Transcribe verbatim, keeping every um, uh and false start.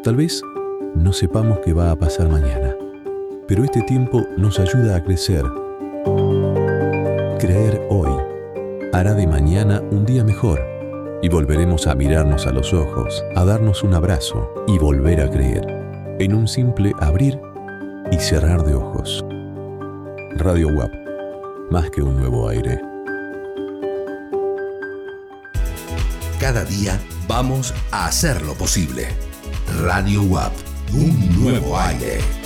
Tal vez no sepamos qué va a pasar mañana, pero este tiempo nos ayuda a crecer. Creer hoy hará de mañana un día mejor y volveremos a mirarnos a los ojos, a darnos un abrazo y volver a creer en un simple abrir y cerrar de ojos. Radio U A P, más que un nuevo aire. Cada día vamos a hacer lo posible. Radio U A P, un nuevo aire.